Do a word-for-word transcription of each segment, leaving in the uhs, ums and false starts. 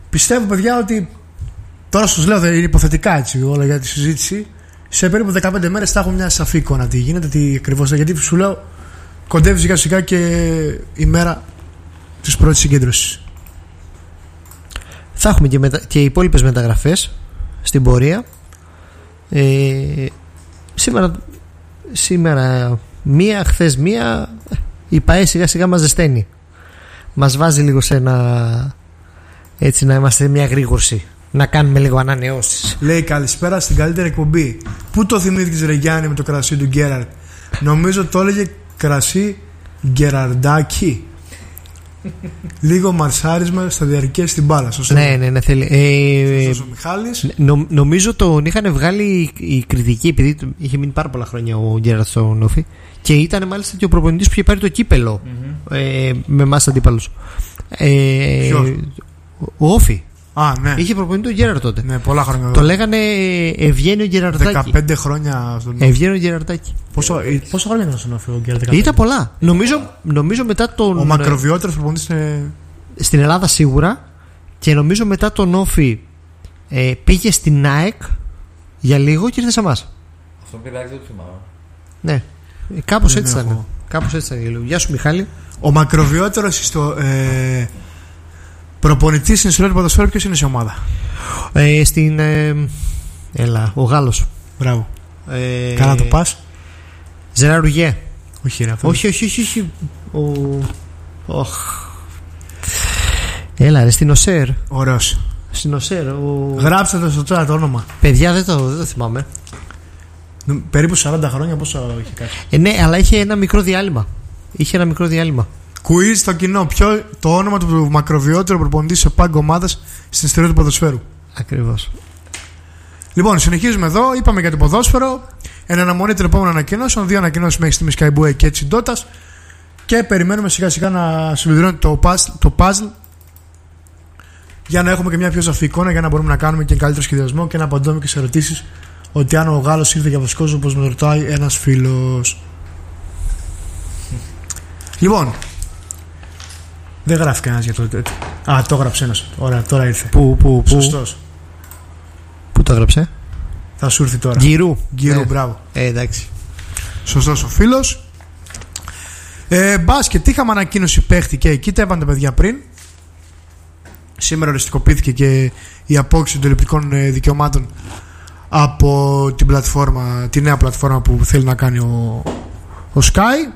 πιστεύω, παιδιά, ότι τώρα σας λέω, δεν είναι υποθετικά έτσι όλα για τη συζήτηση. Σε περίπου δεκαπέντε μέρες θα έχω μια σαφή εικόνα τι γίνεται, τι ακριβώς. Γιατί σου λέω, κοντεύει σιγά σιγά και η μέρα της πρώτης συγκέντρωσης. Θα έχουμε και, μετα... και οι υπόλοιπες μεταγραφές στην πορεία. Ε, σήμερα, σήμερα μία, χθες μία. Η ΠΑΕ σιγά σιγά μας ζεσταίνει. Μας βάζει λίγο σε ένα, έτσι, να είμαστε σε μια γρήγορση, να κάνουμε λίγο ανανεώσεις. Λέει καλησπέρα στην καλύτερη εκπομπή. Πού το θυμήθηκες, ρε Γιάννη, με το κρασί του Γκέραρτ? Νομίζω το έλεγε κρασί Γκεραρντάκι. Λίγο μαρσάρισμα στα διαρκεία στην μπάλα. Σωστό. Ναι, ναι, ναι, θέλει. Ε, ο Μιχάλης. Νο, νομίζω τον είχαν βγάλει η κριτική, επειδή είχε μείνει πάρα πολλά χρόνια ο Γκέραρτ στο Νόφι. Και ήταν μάλιστα και ο προπονητής που είχε πάρει το κύπελο, mm-hmm. ε, με εμάς αντίπαλους. Ε, ο Όφι. Α, ναι. Είχε προπονητή ο Γκέραρτ τότε. Ναι, πολλά χρόνια. Το λέγανε Ευγένιο Γκεραρτάκι. δεκαπέντε χρόνια στον Όφι. Ευγένιο Γκεραρτάκι. Πόσο, πόσο χρόνια ήταν στον Όφι ο Γκέραρτ? Ήταν πολλά. Νομίζω, νομίζω μετά τον. Ο μακροβιότερος προπονητής είναι... στην Ελλάδα σίγουρα. Και νομίζω μετά τον Όφι ε, πήγε στην ΑΕΚ για λίγο και ήρθε σε εμάς. Αυτό πήρε δεν το θυμάμαι. Ναι. Κάπως έτσι ήταν. Κάπως έτσι ήταν για λίγο. Γεια σου, Μιχάλη. Ο μακροβιότερος στο. Ε, προπονητής στην ιστορία του ποδοσφαίρου, ποιος είναι σε ομάδα? Ε, στην. Ε, έλα, ο Γάλλος. Μπράβο. Ε, Καλά το πας. Ζεράρ Ρουγέ. Όχι, ρε, αυτό. Όχι, όχι, όχι, όχι. Ο... Οχ. Έλα, ρε, στην Οσέρ. Ωραίος. Στην Οσέρ. Ο... Γράψτε το στο chat το όνομα. Παιδιά, δεν το, δεν το θυμάμαι. Περίπου σαράντα χρόνια πόσο είχε κάνει. Ε, ναι, αλλά είχε ένα μικρό διάλειμμα. Είχε ένα μικρό διάλειμμα. Quiz στο κοινό. Ποιο το όνομα του μακροβιότερου προπονητή σε πάγκο ομάδας στην ιστορία του ποδοσφαίρου? Ακριβώς. Λοιπόν, συνεχίζουμε εδώ. Είπαμε για το ποδόσφαιρο. Εν αναμονή των επόμενων ανακοινώσεων. Δύο ανακοινώσεις μέχρι στιγμή Skyboy και έτσι Ντότας. Και περιμένουμε σιγά σιγά να συμπληρώνει το puzzle, το puzzle για να έχουμε και μια πιο σαφή εικόνα, για να μπορούμε να κάνουμε και καλύτερο σχεδιασμό και να απαντούμε και σε ερωτήσεις. Ότι αν ο Γάλλος ήρθε για βασικός, όπως με ρωτάει ένας φίλος. Λοιπόν, δεν γράφει κανένας για το τέτοιο. Α, το έγραψε ένας. Ωραία, τώρα ήρθε. Πού, πού, πού. Σωστός. Πού το έγραψε? Θα σου έρθει τώρα. Γκυρού. Γκυρού, ε, μπράβο. Ε, εντάξει. Σωστός ο φίλος. Ε, μπάσκετ, είχαμε ανακοίνωση παίχτη και εκεί τα είπαν τα παιδιά πριν. Σήμερα οριστικοποιήθηκε και η απόκτηση των τηλεοπτικών δικαιωμάτων από την πλατφόρμα, τη νέα πλατφόρμα που θέλει να κάνει ο, ο Sky.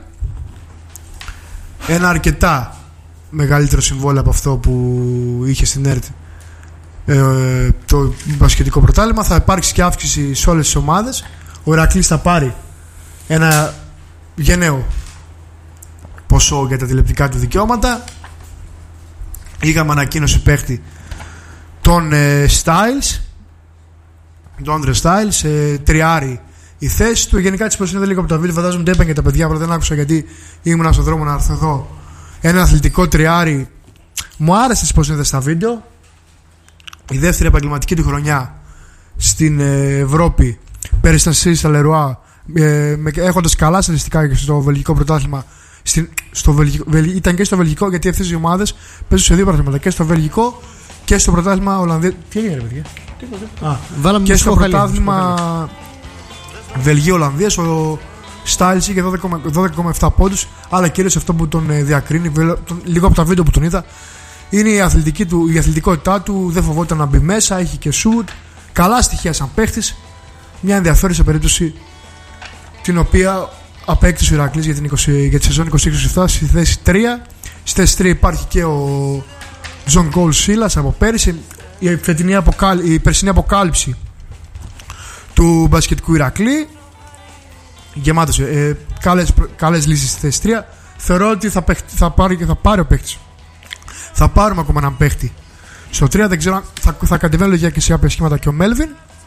Ένα αρκετά μεγαλύτερο συμβόλαιο από αυτό που είχε στην ΕΡΤ ε, το μπασκετικό πρωτάθλημα. Θα υπάρξει και αύξηση σε όλες τις ομάδες. Ο Ηρακλής θα πάρει ένα γενναίο ποσό για τα τηλεοπτικά του δικαιώματα. Είχαμε ανακοίνωση παίχτη τον ε, Styles, τον Άντρε Styles, ε, τριάρι η θέση του. Γενικά της προσύνδε λίγο από τα βίντεο, φαντάζομαι ότι έπαιρνε και τα παιδιά, αλλά δεν άκουσα γιατί ήμουν στον δρόμο να έρθω εδώ. Ένα αθλητικό τριάρι. Μου άρεσε τις προσύνδες στα βίντεο. Η δεύτερη επαγγελματική του χρονιά στην ε, Ευρώπη, περιστασία στα Λερουά, ε, έχοντας καλά στατιστικά και στο βελγικό πρωτάθλημα. Στην, στο βελγικό, βελ, ήταν και στο βελγικό, γιατί αυτές οι ομάδες παίζουν σε δύο πρωταθλήματα, και στο βελγικό και στο πρωτάθλημα Ολλανδία. Τι έγινε, ρε παιδιά? Α, βάλαμε και στο πρωτάθλημα Βελγίου-Ολλανδίας ο Styles είχε δώδεκα κόμμα επτά πόντους, αλλά κυρίως αυτό που τον διακρίνει, τον, λίγο από τα βίντεο που τον είδα, είναι η, αθλητική του, η αθλητικότητά του. Δεν φοβόταν να μπει μέσα, είχε και σουτ, καλά στοιχεία σαν παίχτης. Μια ενδιαφέρουσα περίπτωση, την οποία απέκτησε ο Ηρακλής για, την είκοσι, για τη σεζόν είκοσι έξι είκοσι επτά στη θέση τρία. Στη θέση τρία υπάρχει και ο Τζον Κόλ Σίλας από πέρυσι. Η, φετινή αποκάλυ, η περσινή αποκάλυψη του μπασκετικού Ηρακλή. Γεμάτος, ε, καλές, καλές λύσεις στη θέση τρία. Θεωρώ ότι θα, παίχτη, θα, πάρει, θα πάρει ο παίχτης. Θα πάρουμε ακόμα έναν παίχτη στο τρία. Δεν ξέρω, θα, θα κατεβαίνω για και σε κάποια σχήματα και ο Μέλβιν.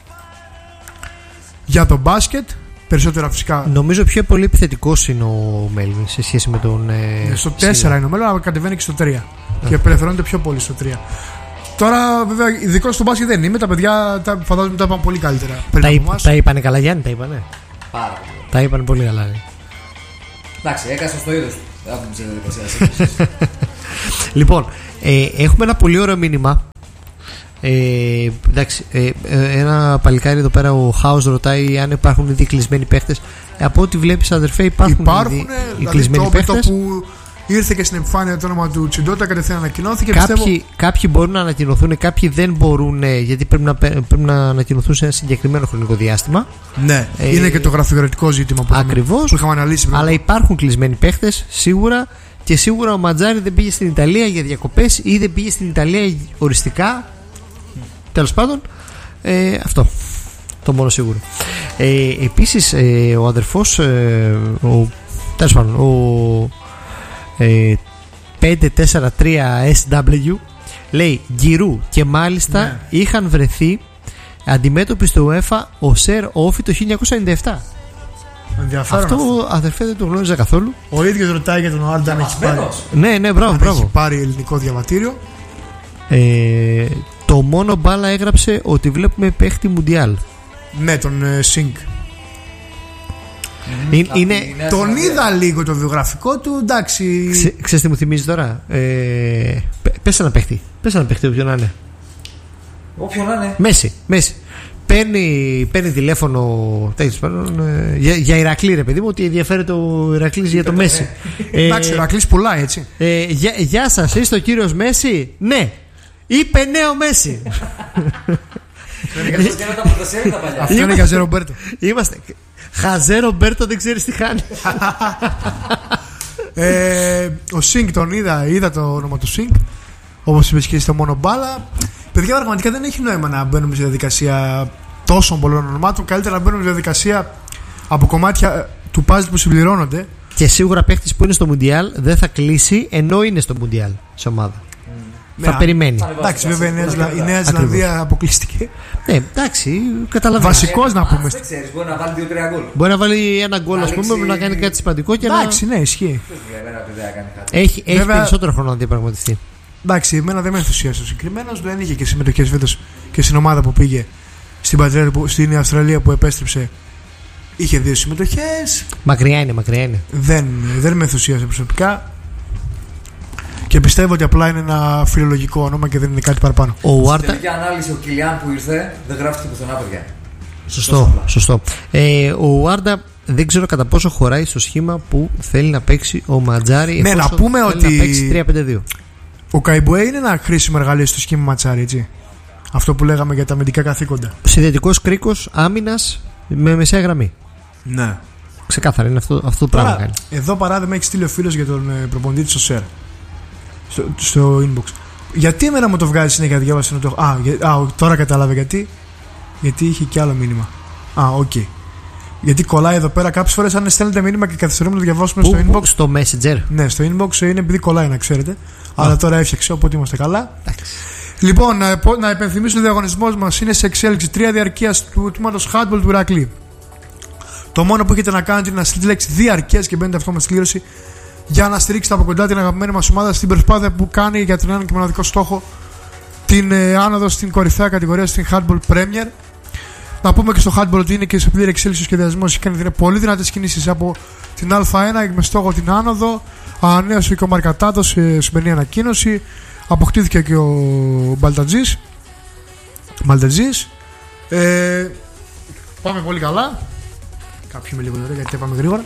Για το μπάσκετ περισσότερα φυσικά. Νομίζω πιο πολύ επιθετικός είναι ο Μέλβιν σε σχέση με τον. Ε, στο τέσσερα είναι ο Μέλβιν, αλλά κατεβαίνει και στο τρία. Yeah. Και απελευθερώνεται πιο πολύ στο τρία. Τώρα, βέβαια, ειδικό στο μπάσκετ δεν είμαι. Τα παιδιά τα, φαντάζομαι τα είπαν πολύ καλύτερα. Τα, είπ, τα είπανε καλά, Γιάννη, τα είπανε. Πάρα πολύ. Τα είπανε πολύ καλά. Εντάξει, έκανα στο είδος του. Δεν έχουμε τη διαδικασία. Λοιπόν, ε, έχουμε ένα πολύ ωραίο μήνυμα Ε, εντάξει, ε, ε, ένα παλικάρι εδώ πέρα, ο House, ρωτάει αν υπάρχουν ήδη κλεισμένοι παίχτες. Από ό,τι βλέπεις, αδερφέ, υπάρχουν, υπάρχουν ήδη δηλαδή, κλεισμένοι παίχτες. Που ήρθε και στην επιφάνεια το όνομα του Τσιντότα, κατευθείαν ανακοινώθηκε. Κάποιοι, πιστεύω... κάποιοι μπορούν να ανακοινωθούν, κάποιοι δεν μπορούν, γιατί πρέπει να, πρέπει να ανακοινωθούν σε ένα συγκεκριμένο χρονικό διάστημα. Ναι, ε, είναι και το γραφειοκρατικό ζήτημα που, ακριβώς, που είχαμε αναλύσει. Αλλά υπάρχουν κλεισμένοι παίχτες, σίγουρα. Και σίγουρα ο Ματζάρη δεν πήγε στην Ιταλία για διακοπές ή δεν πήγε στην Ιταλία οριστικά. Τέλος πάντων, ε, αυτό το μόνο σίγουρο. Ε, επίσης, ε, ο αδερφός, ε, ο, τέλος πάντων, ο ε, πέντε τέσσερα τρία ες ντάμπλιου λέει Γκυρού και μάλιστα ναι. είχαν βρεθεί αντιμέτωποι στο UEFA ο Σερ Όφι το χίλια εννιακόσια ενενήντα επτά. Αυτό, αυτό αδερφέ δεν το γνώριζα καθόλου. Ο ίδιος ρωτάει για τον Οάρντα αν έχει πάρει. Ναι, ναι, μπράβο, αν μπράβο. έχει πάρει ελληνικό διαβατήριο. Ε, το μόνο μπάλα έγραψε ότι βλέπουμε παίχτη Μουντιάλ. Ναι, τον ε, Σινκ. Mm, είναι, είναι, τον είδα λίγο το βιογραφικό του, εντάξει. Ξε, ξέρεις τι μου θυμίζει τώρα. Ε, πες ένα παίχτη. Πες ένα παίχτη, όποιον να είναι. Όποιον να είναι. Μέση, Μέση. Παίρνει, παίρνει τηλέφωνο ε, για, για Ηρακλή, ρε παιδί μου, ότι ενδιαφέρεται ο Ηρακλής για το Μέση. ε, Εντάξει, ο Ηρακλής πουλάει, έτσι. Ε, για, γεια σας, είστε ο κύριος Μέση? Ναι. Είπε ναι ο Μέση. Αυτό είναι Χαζέ Ρομπέρτο. Είμαστε. Χαζέ Ρομπέρτο, δεν ξέρεις τι χάνει. ε, ο Σινκ τον είδα, είδα το όνομα του Σινκ. Όπως είπες και στο μόνο μπάλα. Παιδιά, πραγματικά δεν έχει νόημα να μπαίνουμε σε διαδικασία τόσων πολλών ονομάτων. Καλύτερα να μπαίνουμε σε διαδικασία από κομμάτια του puzzle που συμπληρώνονται. Και σίγουρα παίχτης που είναι στο Μουντιάλ δεν θα κλείσει ενώ είναι στο Μουντιάλ σε ομάδα. Mm. Θα ναι, περιμένει. Εντάξει, βέβαια η Νέα Ζηλανδία αποκλείστηκε. Ναι, εντάξει, καταλαβαίνω. Βασικός να πούμε. Δεν ξέρεις, μπορεί να βάλει δύο τρία γκολ. Μπορεί να βάλει ένα γκολ, ας πούμε, να κάνει κάτι σημαντικό και να. Εντάξει, ναι, ισχύει. Έχει περισσότερο χρόνο να διαπραγματευτεί. Εντάξει, εμένα δεν με ενθουσίασε ο συγκεκριμένος. Δεν είχε και συμμετοχές φέτος και στην ομάδα που πήγε στην, πατρέρα, στην Αυστραλία που επέστρεψε. Είχε δύο συμμετοχές. Μακριά είναι, μακριά είναι. Δεν, δεν με ενθουσίασε προσωπικά. Και πιστεύω ότι απλά είναι ένα φιλολογικό όνομα και δεν είναι κάτι παραπάνω. Ο Στην τελική ανάλυση, ο Κιλιάν που ήρθε δεν γράφτηκε πουθενά, παιδιά. Σωστό, σωστό. Ε, ο Βάρντα δεν ξέρω κατά πόσο χωράει στο σχήμα που θέλει να παίξει ο Ματζάρη. Ναι, να πούμε θέλει ότι. Να παίξει τρία πέντε δύο. Ο Καϊμπουέ είναι ένα χρήσιμο εργαλείο στο σχήμα Ματσάρη, έτσι. Αυτό που λέγαμε για τα αμυντικά καθήκοντα. Συνδετικός κρίκος άμυνας με μεσαία γραμμή. Ναι. Ξεκάθαρα είναι αυτό, αυτό το πράγμα κάνει. Εδώ παράδειγμα έχει στείλει ο φίλος για τον προπονητή του στο ΣΕΡ. Στο, στο inbox. Γιατί εμένα μου το βγάζει συνέχεια, διάβασε να το έχω. Α, για, α, τώρα κατάλαβε γιατί. Γιατί είχε και άλλο μήνυμα. Α, οκ. Okay. Γιατί κολλάει εδώ πέρα κάποιες φορές αν στέλνετε μήνυμα και καθυστερούμε να το διαβάσουμε Πού, στο inbox. Πού, στο Messenger. Ναι, στο inbox είναι επειδή κολλάει, να ξέρετε. Α. Αλλά τώρα έφτιαξε, οπότε είμαστε καλά. Εντάξει. Λοιπόν, να, να υπενθυμίσω ότι ο διαγωνισμός μας είναι σε εξέλιξη. Τρία διαρκείας του τμήματος handball του Ηρακλή. Το μόνο που έχετε να κάνετε είναι να στείλετε λέξη διαρκείας και μπαίνετε αυτό με κλήρωση για να στηρίξετε από κοντά την αγαπημένη μας ομάδα στην προσπάθεια που κάνει για τον έναν και μοναδικό στόχο την ε, άνοδο στην κορυφαία κατηγορία στην Handball Premier. Να πούμε και στο Handball ότι είναι και σε πλήρη εξέλιξη ο σχεδιασμός. Έχει κάνει πολύ δυνατές κινήσεις από την Α1 με στόχο την άνοδο. Ανανέωσε και ο Μαρκατάτος σε σημερινή ανακοίνωση. Αποκτήθηκε και ο Μπαλτατζής. Μπαλτατζής. Ε, πάμε πολύ καλά. Κάποιοι με λίγο νωρί γιατί πάμε γρήγορα.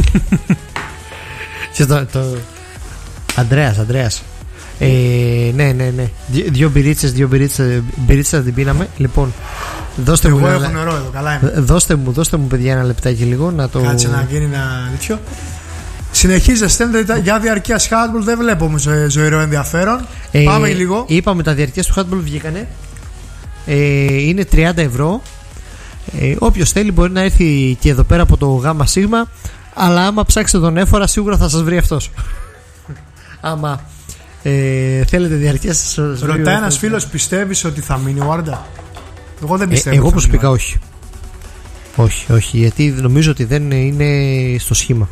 το, το... Αντρέας, Αντρέας. Ε, ναι, ναι, ναι. Δύο μπυρίτσες, δύο μπυρίτσες, μπυρίτσες την πίναμε. Λοιπόν, δώστε εγώ μου. Εγώ έχω ένα... νερό εδώ, καλά είμαι. Δώστε μου, δώστε μου, παιδιά, ένα λεπτάκι λίγο να το. Κάτσε να γίνει ένα τέτοιο. Συνεχίζετε, στέλνετε για διαρκεία handball. Δεν βλέπω όμως ζωηρό ενδιαφέρον. Ε, Πάμε λίγο. Είπαμε τα διαρκεία του handball βγήκανε. Ε, είναι τριάντα ευρώ. Ε, όποιος θέλει μπορεί να έρθει και εδώ πέρα από το ΓΑΜΑ ΣΥΓΜΑ. Αλλά άμα ψάξετε τον Έφορα, σίγουρα θα σας βρει αυτός. Άμα ε, θέλετε διαρκεία σας. Ρωτάει ένας φίλος, πιστεύεις ότι θα μείνει ο Άρντα? Εγώ δεν πιστεύω. Ε, εγώ προσωπικά όχι. Όχι, όχι, γιατί νομίζω ότι δεν είναι στο σχήμα.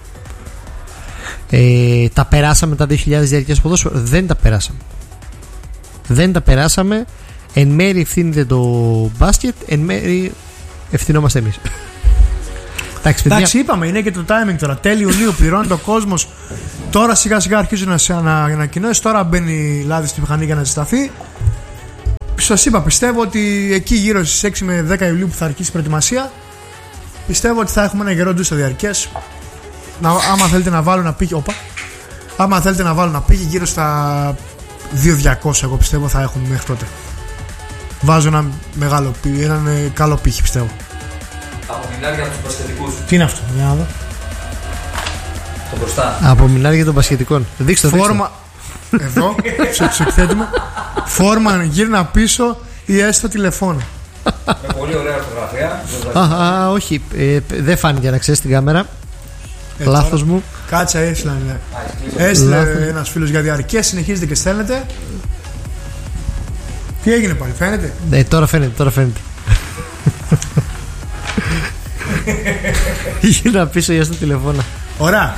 Ε, τα περάσαμε τα δύο χιλιάδες διαρκείας ποδόσφαιρο. Δεν τα περάσαμε. Δεν τα περάσαμε. Εν μέρει ευθύνεται το μπάσκετ, εν μέρει ευθυνόμαστε εμείς. Εντάξει, παιδιά. Εντάξει, είπαμε, είναι και το timing τώρα. Τέλη Ιουνίου πληρώνει το κόσμος. Τώρα σιγά σιγά αρχίζουν να ανακοινώσει. Τώρα μπαίνει λάδι στη μηχανή για να ζεσταθεί. σας είπα, πιστεύω ότι εκεί γύρω στις έξι με δέκα Ιουλίου που θα αρχίσει η προετοιμασία, πιστεύω ότι θα έχουμε ένα γερό ντουστο διαρκές. Να, άμα θέλετε να βάλω να πήγε, όπα, άμα θέλετε να βάλω να πήγε γύρω στα δύο χιλιάδες διακόσια, εγώ πιστεύω θα έχουμε μέχρι τότε. Βάζω ένα μεγάλο, έναν ε, καλό πύχη, πιστεύω. Από μιλάρια από τους πασχετικούς. Τι είναι αυτό, για να δω. Το μπροστά. Από μιλάρια των πασχετικών. Δείξτε το. Φόρμα. Εδώ, ψεξεκθέτουμε. Φόρμα γύρνα πίσω ή έστω τηλεφώνο. Με πολύ ωραία ορθογραφία. Α, α, όχι, ε, δεν φάνηκε να ξέρεις την κάμερα. Ε, Λάθος τώρα, μου. Κάτσα, έστειλε. Α, Έστειλε Λάθος. ένας φίλος για διαρκές, συνεχίζετε και στέλνετε. Τι έγινε πάλι, φαίνεται. Ναι, τώρα φαίνεται, τώρα φαίνεται. Γύρνα πίσω για στο τηλεφώνα. Ωραία.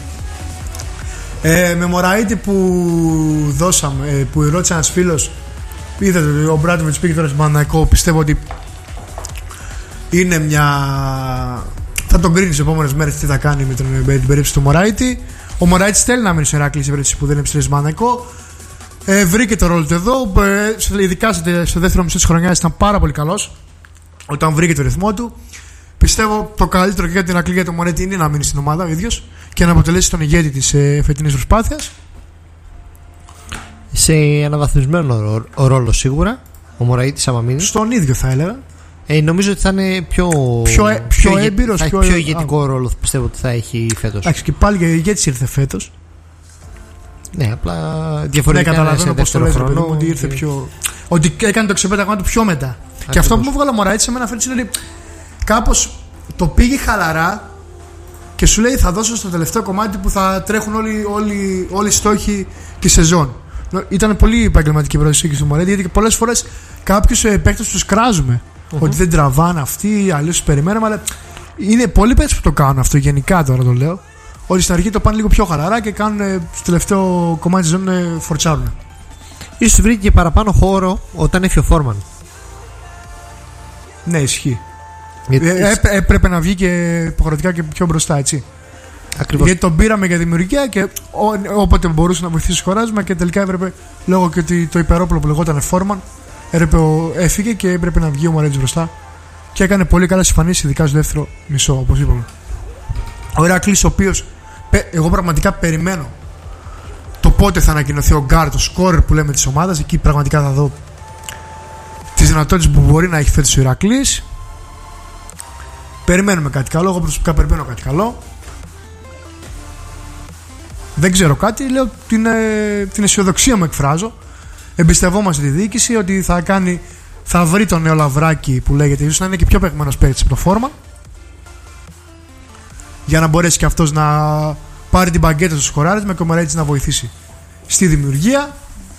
Ε, με Μωραΐτη που δώσαμε, ε, που ρώτησε ένας φίλος, είδατε ότι ο Μπράντοβιτς πήγε τώρα στον Παναθηναϊκό, πιστεύω ότι είναι μια... θα τον κρίνει τις επόμενες μέρες τι θα κάνει με, τον, με την περίπτωση του Μωραΐτη. Ο Μωραΐτης θέλει να μείνει στο Ηράκλειο σε περίπτωση που δεν επιστρέψει στον Παναθηναϊκό. Ε, βρήκε το ρόλο του εδώ, ε, ειδικά στο δεύτερο μισό της χρονιάς ήταν πάρα πολύ καλός όταν βρήκε το ρυθμό του. Πιστεύω το καλύτερο και για την Ηρακλή για τον Μωραΐτη είναι να μείνει στην ομάδα ο ίδιος και να αποτελέσει τον ηγέτη της ε, φετινής προσπάθειας. Σε αναβαθμισμένο ο ρόλο σίγουρα. Ο Μωραΐτης άμα μείνει. Στον ίδιο θα έλεγα. Ε, νομίζω ότι θα είναι πιο, Πιο, ε- πιο ηγε- έμπειρος, θα έχει πιο- πιο ηγετικό ρόλο πιστεύω ότι θα έχει φέτος. Εντάξει, και πάλι για ηγέτης ήρθε φέτος. Ναι, απλά Ναι, διαφορετικά είναι σε καταλαβαίνω πως το δεύτερο λες, ρε παιδί χρόνο. μου, ότι ήρθε και- πιο. Ότι έκανε το ξεπέταγμα του πιο μετά. Και αυτό που μου έβγαλε ο Μωραΐτης σε μένα φέτος είναι ότι κάπως το πήγε χαλαρά και σου λέει θα δώσω στο τελευταίο κομμάτι που θα τρέχουν όλοι, όλοι, όλοι οι στόχοι τη σεζόν. Ήταν πολύ επαγγελματική η προσέγγιση του Μωραΐτη, γιατί και πολλές φορές κάποιους παίκτες τους κράζουμε. Mm-hmm. Ότι δεν τραβάνε αυτοί, αλλιώς τους περιμένουμε, αλλά είναι πολλοί παίκτες που το κάνουν αυτό γενικά τώρα το λέω. Ότι στην αρχή το πάνε λίγο πιο χαλαρά και κάνουν στο τελευταίο κομμάτι της σεζόν φορτσάρουν. Ίσως βρήκε και παραπάνω χώρο όταν έφυγε ο Φόρμαν. Ναι, ισχύει. Γιατί... Ε, έπ- έπρεπε να βγει και υποχρεωτικά και πιο μπροστά, έτσι. Ακριβώς. Γιατί τον πήραμε για δημιουργία και ό, όποτε μπορούσε να βοηθήσει σχοράσμα και τελικά έπρεπε, λόγω και ότι το υπερόπλο που λεγόταν Φόρμαν, έπρεπε, ο, έφυγε και έπρεπε να βγει ο Μωραΐτης μπροστά. Και έκανε πολύ καλά εμφανίσεις, ειδικά στο δεύτερο μισό, όπως είπαμε. Ο Ηράκλης, ο οποίος εγώ πραγματικά περιμένω το πότε θα ανακοινωθεί ο γκάρ, το σκόρερ που λέμε της ομάδας. Εκεί πραγματικά θα δω τις δυνατότητες που μπορεί να έχει φέτος ο Ηράκλης. Περιμένουμε κάτι καλό. Εγώ προσωπικά περιμένω κάτι καλό. Δεν ξέρω κάτι. Λέω την, την αισιοδοξία μου εκφράζω. Εμπιστευόμαστε τη διοίκηση ότι θα κάνει, θα βρει τον νέο Λαβράκη που λέγεται, ίσως να είναι και πιο παιγμένος παίκτης από το φόρμα, για να μπορέσει και αυτός να πάρει την μπαγκέτα στο σκοράρισμα και ο Μωραΐτης να βοηθήσει στη δημιουργία.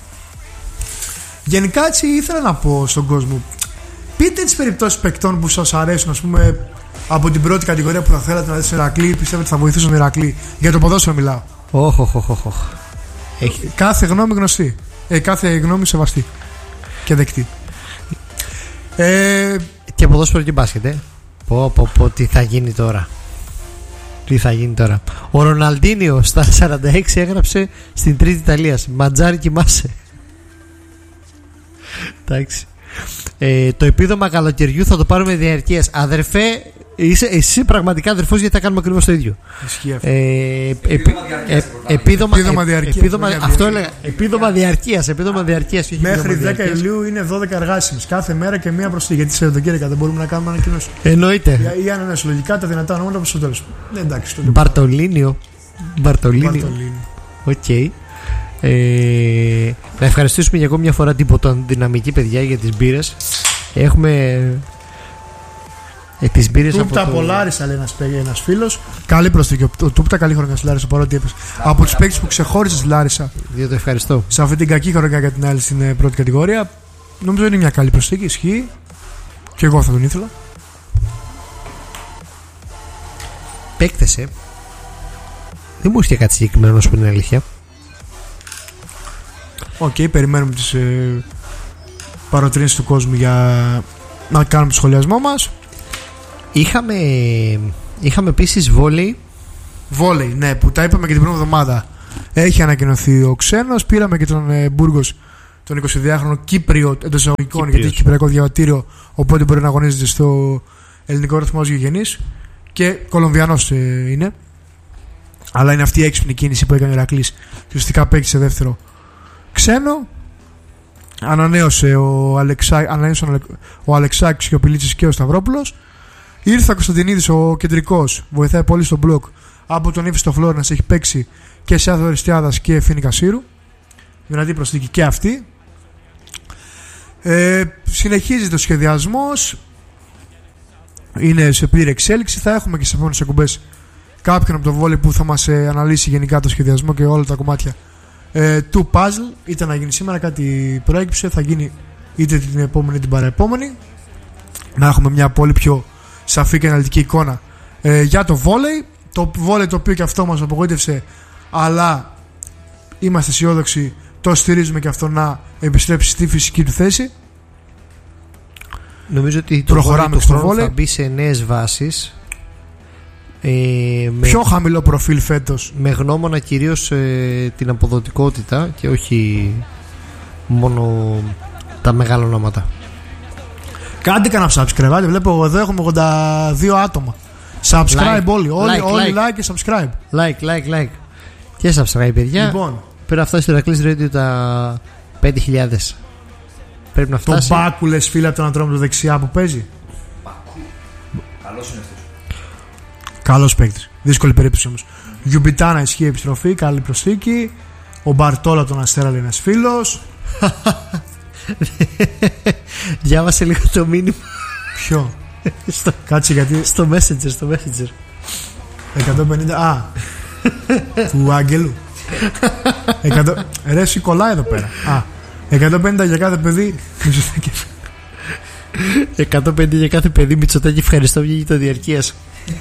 Γενικά έτσι ήθελα να πω στον κόσμο, πείτε τις περιπτώσεις παικτών που σας αρέσουν, ας πούμε, από την πρώτη κατηγορία που θα θέλατε να δείτε στο Ηρακλή, πιστεύετε ότι θα βοηθήσουν τον Ηρακλή. Για το ποδόσφαιρο μιλάω. Οχ, οχ, οχ, οχ. Έχει... Κάθε γνώμη γνωστή. Ε, κάθε γνώμη σεβαστή και δεκτή. Ε, Και ποδόσφαιρο και μπάσκετ, ε. Πω, πω, πω, τι θα γίνει τώρα. Τι θα γίνει τώρα. Ο Ροναλντίνιο στα σαράντα έξι έγραψε στην Τρίτη Ιταλίας. Ματζάρι κοιμάσαι. Εντάξει. Ε, το επίδομα καλοκαιριού θα το πάρουμε διαρκείας. Αδερφέ, είσαι εσύ πραγματικά αδερφός, γιατί θα κάνουμε ακριβώς το ίδιο. Ισχύει αυτό. Ε, Επίδομα διαρκείας, ε, επίδομα, Επίδομα ε, διαρκείας, επίδομα- όχι αυτό διαρκείας. έλεγα. Επίδομα διαρκείας. Επίδομα διαρκείας. όχι Μέχρι επίδομα δέκα διαρκείας. Ιουλίου είναι δώδεκα εργάσιμες. Κάθε μέρα και μία προσθήκη. Γιατί σε Σαββατοκύριακα δεν μπορούμε να κάνουμε ανακοινώσεις. Εννοείται. Ή αν είναι συλλογικά τα δυνατά ονόματα προς το τέλος. Ναι, εντάξει. τότε Μπαρτολίνιο. Μπαρτολίνιο. Μπαρτολίνη. Οκ. Ε, να ευχαριστήσουμε για ακόμη μια φορά την ποτοδυναμική, παιδιά, για τις μπύρες. Έχουμε ε, τις μπύρες από Τούπτα το... από Λάρισα, λέει ένας, παί- ένας φίλος. Καλή προσθήκη. Ο ο Τούπτα καλή χρονιά στη Λάρισα, παρότι έπεσε. Από τους παίκτες που ξεχώρισε στη Λάρισα Διότι το ευχαριστώ. σε αυτή την κακή χρονιά για την άλλη στην ε, πρώτη κατηγορία, νομίζω είναι μια καλή προσθήκη. Ισχύει. Και εγώ θα τον ήθελα. Παίκτες, ε. Δεν μου έρχεται κάτι συγκεκριμένο, να σου πω την αλήθεια. Οκ, okay, περιμένουμε τις ε, παροτρύνσεις του κόσμου για να κάνουμε το σχολιασμό μας. Είχαμε, είχαμε επίσης βόλεϊ. Βόλεϊ, ναι, που τα είπαμε και την πρώτη εβδομάδα. Έχει ανακοινωθεί ο ξένος. Πήραμε και τον ε, Μπούργος, τον εικοσιδυάχρονο Κύπριο εντός εισαγωγικών, γιατί έχει Κύπριος. κυπριακό διαβατήριο, οπότε μπορεί να αγωνίζεται στο ελληνικό ρυθμό ως γηγενής. Και Κολομβιανός ε, είναι. Αλλά είναι αυτή η έξυπνη κίνηση που έκανε ο Ηρακλής και ουσιαστικά παίκτησε δεύτερο ξένο. Ανανέωσε ο, Αλεξά, ανανέωσαν ο Αλεξάκης και ο Πιλίτσης και ο Σταυρόπουλος. Ήρθε ο Κωνσταντινίδης, ο κεντρικός, βοηθάει πολύ στο μπλοκ. Από τον Ήφιστο Φλόρενας έχει παίξει και σε Άδο Αριστιάδας και Φίνη Κασίρου. Δυνατή προσθήκη και αυτή. Ε, συνεχίζει το σχεδιασμός. Είναι σε πλήρη εξέλιξη. Θα έχουμε και σε επόμενες εκπομπές κάποιον από το βόλεϊ που θα μας ε, αναλύσει γενικά το σχεδιασμό και όλα τα κομμάτια ε, του puzzle. Είτε να γίνει σήμερα κάτι προέκυψε, θα γίνει είτε την επόμενη είτε την παραεπόμενη. Να έχουμε μια πολύ πιο σαφή και αναλυτική εικόνα ε, για το βόλεϊ. Το βόλεϊ το οποίο και αυτό μας απογοήτευσε, αλλά είμαστε αισιόδοξοι, το στηρίζουμε και αυτό να επιστρέψει στη φυσική του θέση. Νομίζω ότι το Προχωράμε του στο χρόνου βόλεϊ. θα μπει σε νέες βάσεις. Ε, με, Πιο χαμηλό προφίλ φέτος. με γνώμονα κυρίως ε, την αποδοτικότητα και όχι μόνο τα μεγάλα ονόματα. Κάντε κανένα subscribe. Βλέπω εδώ έχουμε ογδόντα δύο άτομα. Subscribe Like, όλοι. Όλοι, like, όλοι like. like και subscribe. Like, like, like. Και subscribe, παιδιά. Λοιπόν, Πρέπει να φτάσει στο Ηρακλής Radio τα πέντε χιλιάδες. Πρέπει να το φτάσει. Μπάκου λες φίλε από τον Ατρόμητο δεξιά που παίζει. Καλός είναι αυτός. Καλός παίκτης. Δύσκολη περίπτωση όμως. Γιουμπιτάνα ισχύει επιστροφή. Καλή προσθήκη. Ο Μπαρτόλα τον Αστέρα λέει ένας φίλος. Διάβασε λίγο το μήνυμα Ποιο? στο, Κάτσε γιατί. στο Messenger, στο Messenger. εκατόν πενήντα. Α, του Άγγελου. εκατό... Ρε εσύ κολλάει εδώ πέρα. Α, εκατόν πενήντα για κάθε παιδί. Μητσοτάκη. εκατόν πέντε για κάθε παιδί. Μητσοτάκη, ευχαριστώ, βγήκε το διαρκείας.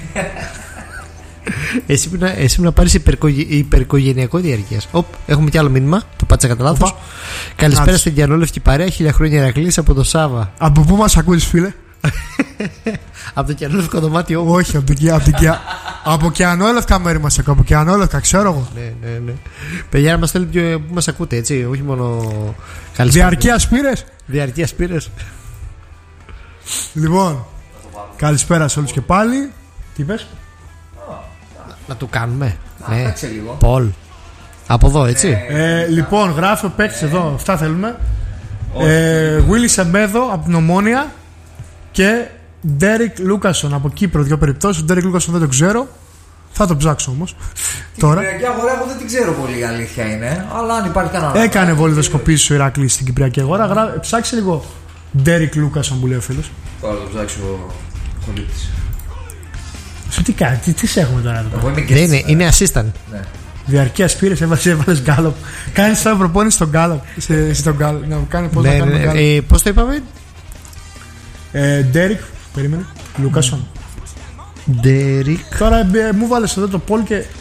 Εσύ πρέπει να, εσύ πρέπει να πάρεις υπερκογε, υπερκογενειακό διαρκείας. Οπ, έχουμε κι άλλο μήνυμα. Το πάτσα κατά λάθος. Οπα. Καλησπέρα Άτσε. στην Διανόλευκη παρέα. Χίλια χρόνια Ηρακλής από το Σάβα. Από πού μας ακούεις φίλε? Από το Διανόλευκο δωμάτιο μου. Όχι, από την Κιά- από την Κιά- από Κιανόλευκα μέρη μας ακούω. Από Κιανόλευκα, ξέρω εγώ. Ναι, ναι, ναι. Παιδιά, να μας θέλετε που μας ακούτε, έτσι. Όχι μόνο. Καλησπέρα. Διαρκείας πήρες? Διαρκείας πήρες. Λοιπόν, καλησπέρα σε όλους και πάλι. Τι είπες? Να το κάνουμε. Ναι. Κάτσε λίγο. Πολ. Από εδώ, έτσι. Ε, λοιπόν, γράφει ο παίκτης εδώ. Αυτά θέλουμε. Ε, Willy Σεμπέδο από την Ομόνια και Ντέρικ Λούκασον από Κύπρο. Δύο περιπτώσεις. Ντέρικ Λούκασον δεν το ξέρω. Θα το ψάξω όμως. Τώρα. Την Κυπριακή αγορά εγώ δεν την ξέρω πολύ, η αλήθεια είναι. Αλλά αν υπάρχει κανένα. Έκανε βολιδοσκοπήσεις ο Ηρακλής στην Κυπριακή αγορά. Γρά... Ψάξε λίγο Ντέρικ Λούκασον που λέει ο φίλος. Τώρα το ψάξω ο πολίτης. Σου τι κάνει, τι, τι σε έχουμε τώρα εδώ πέρα. Εγώ είμαι και Ναι, είναι, είναι assistant. Ναι. Διαρκείας πήρες, έβαλες, έβαλες γκάλωπ. Κάνεις σαν προπόνηση στον γκάλωπ. Σε, στον γκάλωπ. Να κάνει πώς Ναι, να κάνει ναι, τον γκάλωπ. ε, πώς το είπαμε? Ε, Ντέρικ, περίμενε. Λούκασον. Ντέρικ Τώρα ε, μου βάλες εδώ το Πολ και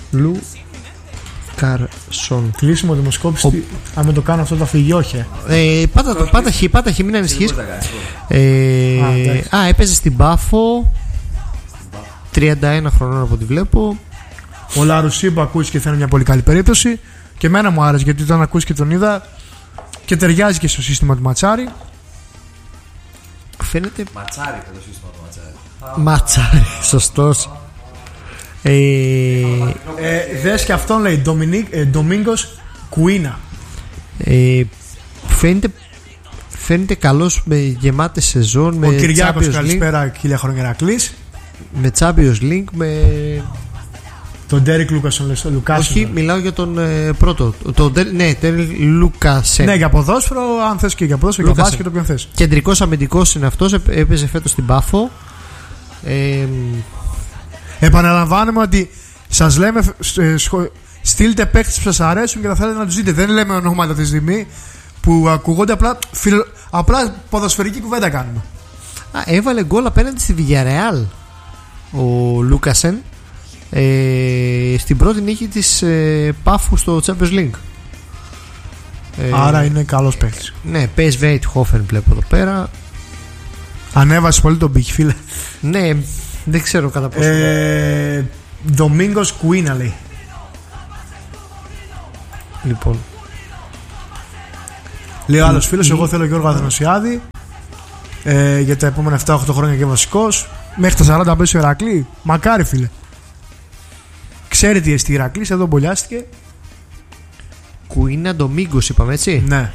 Λούκαρσον. κλείσιμο δημοσκόπηση. Τι- Αν με το κάνω αυτό θα φύγει, όχι. ε. Ε, πάτα το, πάτα χ, πάτα χ, μην ανησυχείς. Πώς θα κάνεις, πώς. Ε, Α, εντάξει. α, έπαιζε στην Πάφο. τριάντα ένα χρονών από ό,τι βλέπω. Ο Λαρουσί που ακούσει και θα είναι μια πολύ καλή περίπτωση. Και εμένα μου άρεσε γιατί όταν ακούσει και τον είδα και ταιριάζει και στο σύστημα του Ματσάρη. Φαίνεται Ματσάρι θα το σύστημα του ματσάρι. ματσάρι, σωστός. Ε, Ε, δες και αυτόν λέει Ντομίνγκος Κουίνα. ε, φαίνεται, φαίνεται καλός με γεμάτες σεζόν. Ο με Κυριάκος, Champions League, καλησπέρα, χίλια χρόνια Ηρακλής. με Champions League, με... Τον Ντέρικ Λούκασον, λες, ο Λουκάσον. Όχι, μιλάω για τον ε, πρώτο. Το, το, ναι, Ντέρικ Λούκασεν. Ναι, για ποδόσφαιρο, αν θες και για ποδόσφαιρο, για Λούκασεν. μπάσκετ, όποιον θες. Κεντρικός αμυντικός είναι αυτός. έπ- Έπαιζε φέτος στην Πάφο. Ε, Επαναλαμβάνουμε ότι σας λέμε, ε, σχο- στείλτε παίκτες που σας αρέσουν και θα θέλετε να τους δείτε. Δεν λέμε ονόματα τη στιγμή που ακούγονται, απλά, φιλο- απλά ποδοσφαιρική κουβέντα κάνουμε. α, έβαλε γκολ απέναντι στη Villarreal ο Λούκασεν, ε, στην πρώτη νίκη της ε, Πάφου στο Champions League. Ε, Άρα είναι καλός παίκτης. Ναι, πι ες βι Eindhoven βλέπω εδώ πέρα. Ανέβασε πολύ τον πύχη, φίλε. Ναι, δεν ξέρω κατά πόσο. Ε, Ντομίνγκος Κουίνα λέει. Λοιπόν, Λέει ο άλλος φίλος, ή... εγώ θέλω Γιώργο Αθανασιάδη ε, για τα επόμενα επτά οχτώ χρόνια και βασικός. Μέχρι τα σαράντα μπες στο Ηρακλή. Μακάρι, φίλε. Ξέρει τι εστί Ηρακλής, εδώ μπολιάστηκε. Κουίνα Ντομίγκος είπαμε, έτσι. Ναι.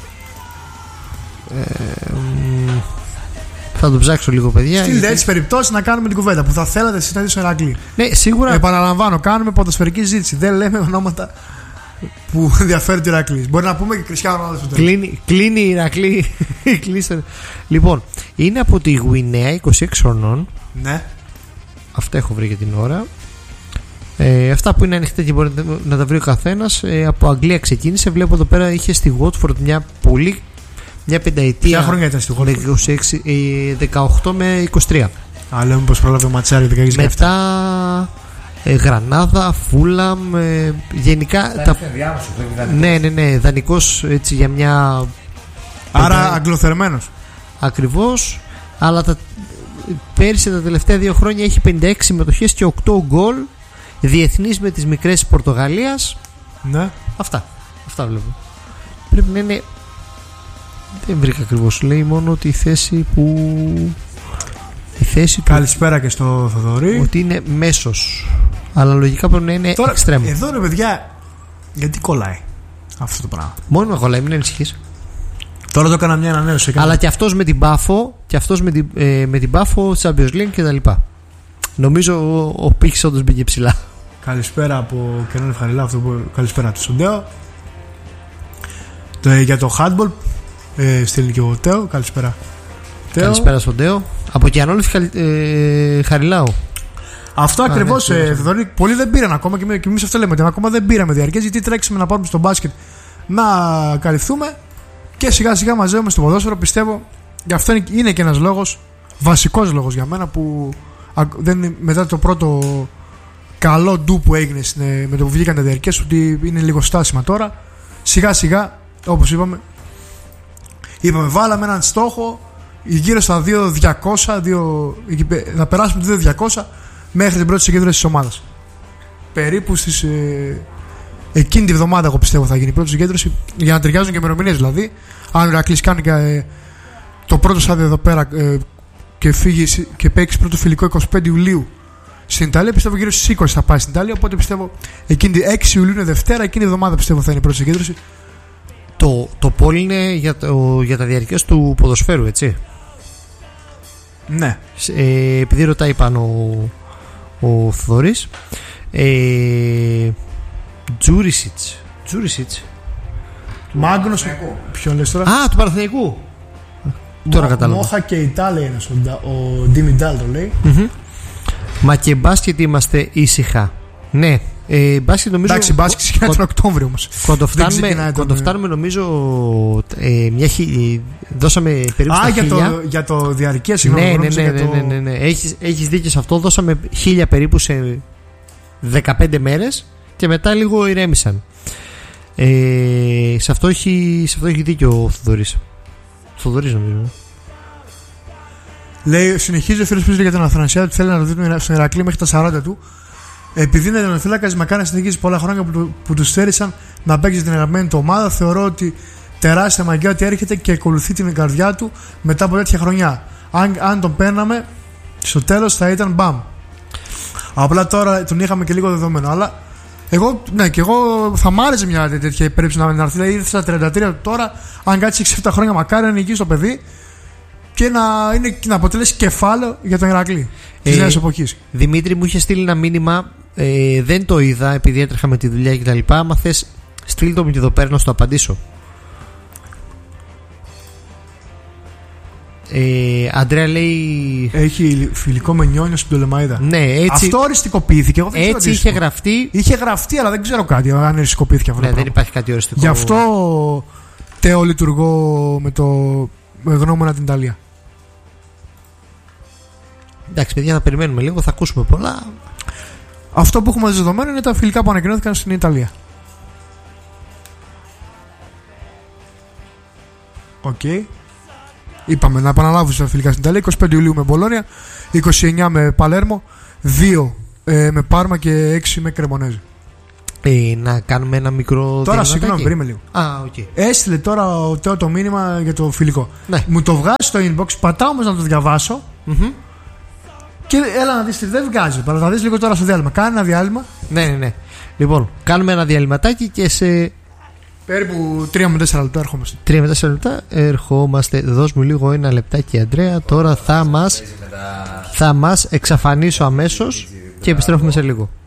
Ε, μ, θα το ψάξω λίγο, παιδιά. Στείλτε γιατί... έτσι περιπτώσεις να κάνουμε την κουβέντα που θα θέλατε εσείς να δείτε στο Ηρακλή. Ναι, σίγουρα. Επαναλαμβάνω, κάνουμε ποδοσφαιρική ζήτηση. Δεν λέμε ονόματα που ενδιαφέρει το Ηρακλή. Μπορεί να πούμε και Κριστιάνο Ρονάλντο στο τέλος. Κλείνει, κλείνει η Ηρακλή. Λοιπόν, είναι από τη Γουινέα, είκοσι έξι χρονών. Ναι. Αυτά έχω βρει για την ώρα. Ε, αυτά που είναι ανοιχτά και μπορεί να τα βρει ο καθένας. Ε, από Αγγλία ξεκίνησε. Βλέπω εδώ πέρα είχε στη Watford μια πολύ. Μια πενταετία. Ποια χρόνια ήταν στη Watford? είκοσι έξι, ε, δεκαοκτώ με είκοσι τρία. Α, λέμε πως πρόλαβε ο Ματσάρι δεκαέξι. Μετά ε, Γρανάδα, Φούλαμ. Ε, γενικά. Τα... Ναι, ναι, ναι. Δανεικός έτσι για μια. Άρα πεντά... αγγλοθερμμένος. Ακριβώς. Αλλά τα... πέρυσι τα τελευταία δύο χρόνια έχει πενήντα έξι συμμετοχές και οκτώ γκολ. Διεθνής με τις μικρές της Πορτογαλίας. Ναι. Αυτά. Αυτά βλέπω. Πρέπει να είναι. Δεν βρήκα ακριβώς. Λέει μόνο ότι η θέση που. Η θέση του. Καλησπέρα και στο Θοδωρή. Ότι είναι μέσος. Αλλά λογικά πρέπει να είναι Τώρα, extreme. εδώ ρε παιδιά, γιατί κολλάει αυτό το πράγμα? Μόνο με κολλάει, μην ανησυχείς. Τώρα το έκανα μια ανανέωση. Έκανα... Αλλά και αυτός με την Πάφο και αυτός με την, ε, με την Πάφο, Champions League και τα λοιπά. Νομίζω ο, ο Πίχης όντως μπήκε ψηλά. Καλησπέρα από Κενόν Ευχαριλά. Αυτό που... Καλησπέρα του Σοντέο. Το, για το handball ε, στέλνει και ο Τέο. Καλησπέρα. Τέο. Καλησπέρα στον Τέο. Από Κιανόλη ε, Χαριλάου. Αυτό ακριβώς. Ναι, ε, δηλαδή, πολλοί δεν πήραν ακόμα και εμείς αυτό λέμε. Ότι ακόμα δεν πήραμε διαρκές γιατί τρέξαμε να πάρουμε στο μπάσκετ να καλυφθούμε και σιγά σιγά μαζεύουμε στο ποδόσφαιρο. Πιστεύω γι' αυτό είναι, είναι και ένας λόγος, βασικός λόγος για μένα που δεν, μετά το πρώτο καλό ντου που έγινε με το που βγήκαν τα διαρκές, ότι είναι λίγο στάσιμα τώρα. Σιγά σιγά, όπως είπαμε, είπαμε βάλαμε έναν στόχο γύρω στα δύο χιλιάδες διακόσια, δύο, να περάσουμε το δύο χιλιάδες διακόσια μέχρι την πρώτη συγκέντρωση της ομάδας. Περίπου στις, ε, εκείνη τη βδομάδα εγώ πιστεύω θα γίνει η πρώτη συγκέντρωση, για να ταιριάζουν και ημερομηνίες. Δηλαδή, αν ο Ηρακλής κάνει ε, το πρώτο στάδιο εδώ πέρα ε, και φύγει και παίξει πρώτο φιλικό εικοστή πέμπτη Ιουλίου στην Ιταλία, πιστεύω γύρω στις είκοσι θα πάει στην Ιταλία. Οπότε πιστεύω εκείνη έξι Ιουλίου είναι Δευτέρα, εκείνη η εβδομάδα πιστεύω θα είναι η πρώτη συγκέντρωση. Το, το πόλ είναι για, το, για τα διαρκές του ποδοσφαίρου, έτσι. Ναι. Ε, επειδή ρωτάει πάνω ο, ο Θοδωρής. Ε, Τζούρισιτς. Τζούρισιτς. Μάγκνος. Ποιον λες τώρα? Α, του Παναθηναϊκού. Τώρα κατάλαβα. Μόχα και Ιτάλια είναι ο Ντίμι Ντάλ το λέει. Mm-hmm. Μα και μπάσκετ είμαστε ήσυχα. Ναι. Ε, μπάσκετ νομίζω. Εντάξει, μπάσκετ ξεκινάει τον Οκτώβριο όμως. Κοντοφτάνουμε, κοντοφτάνουμε νομίζω. Ε, μια χι... Δώσαμε περίπου. Α, για χίλια. το, για το διαρκές, συγγνώμη. Ναι, ναι, ναι, ναι, το... ναι, ναι, ναι. Έχεις, έχεις δίκιο σε αυτό. Δώσαμε χίλια περίπου σε δεκαπέντε μέρες και μετά λίγο ηρέμησαν. Ε, σε, αυτό έχει, σε αυτό έχει δίκιο ο Θοδωρής. Θοδωρής νομίζω. Λέει, συνεχίζει ο φίλος πίσω για τον Αθανασιάδη ότι θέλει να το δει στον Ηρακλή μέχρι τα σαράντα του. Επειδή είναι τερματοφύλακας, μακάρι να συνεχίσει πολλά χρόνια που, που του στέρισαν να παίξει την αγαπημένη του ομάδα. Θεωρώ ότι τεράστια μαγεία ότι έρχεται και ακολουθεί την καρδιά του μετά από τέτοια χρονιά. Αν, αν τον παίρναμε, στο τέλος θα ήταν μπαμ. Απλά τώρα τον είχαμε και λίγο δεδομένο. Αλλά εγώ, ναι, και εγώ θα μ' άρεσε μια τέτοια περίπτωση να έρθει. Δηλαδή ήρθε στα τριάντα τρία τώρα, αν κάτσει έξι επτά χρόνια, μακάρι να είναι εκεί στο παιδί και να, είναι, να αποτελέσει κεφάλαιο για τον Ηρακλή της νέας εποχής. Δημήτρη, μου είχε στείλει ένα μήνυμα. Ε, δεν το είδα επειδή έτρεχα με τη δουλειά κτλ. Άμα θες, στείλ το μου και εδώ πέρα να σου το απαντήσω. Ε, Αντρέα λέει. Έχει φιλικό με Νιόνιο στην Πτολεμαΐδα. Ναι, έτσι. Αυτό οριστικοποιήθηκε. Εγώ δεν έτσι ξέρω είχε γραφτεί. Είχε γραφτεί, αλλά δεν ξέρω κάτι αν οριστικοποιήθηκε αυτό. Ναι, το δεν υπάρχει κάτι οριστικό. Γι' αυτό Τέο λειτουργώ με το με γνώμονα την Ιταλία. Εντάξει, παιδιά, θα περιμένουμε λίγο, θα ακούσουμε πολλά. Αυτό που έχουμε δεδομένο είναι τα φιλικά που ανακοινώθηκαν στην Ιταλία. Οκ. Okay. Είπαμε να επαναλάβουμε τα φιλικά στην Ιταλία. είκοσι πέντε Ιουλίου με Μπολόνια, είκοσι εννιά με Παλέρμο, δύο ε, με Πάρμα και έξι με Κρεμονέζη. Ε, να κάνουμε ένα μικρό. Τώρα, συγγνώμη, περίμενε λίγο. Α, οκ. Okay. Έστειλε τώρα ο Τέο το μήνυμα για το φιλικό. Ναι. Μου το βγάζει στο inbox, πατάω όμως να το διαβάσω. Mm-hmm. Και έλα να δεις τι δεν βγάζει. Παρά θα δεις λίγο τώρα στο διάλειμμα. Κάνε ένα διάλειμμα. Ναι, ναι, ναι. Λοιπόν, κάνουμε ένα διαλυματάκι και σε. Περίπου τρία με τέσσερα λεπτά ερχόμαστε. τρία με τέσσερα λεπτά ερχόμαστε. Δώσ' μου λίγο ένα λεπτάκι, Αντρέα. Τώρα θα μας, θα μας εξαφανίσω αμέσως και επιστρέφουμε σε λίγο.